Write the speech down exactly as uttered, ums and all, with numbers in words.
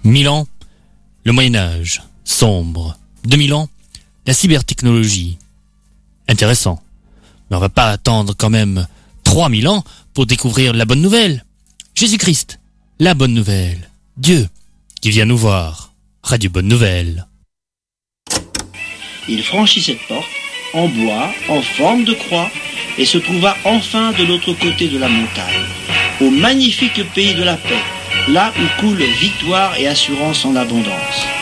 Mille ans, le Moyen-Âge, sombre. Deux mille ans, la cybertechnologie. Intéressant. Mais on va pas attendre quand même trois mille ans pour découvrir la bonne nouvelle. Jésus-Christ, la bonne nouvelle. Dieu, qui vient nous voir. Radio Bonne Nouvelle. Il franchit cette porte, en bois, en forme de croix, et se trouva enfin de l'autre côté de la montagne, au magnifique pays de la paix, là où coule victoire et assurance en abondance.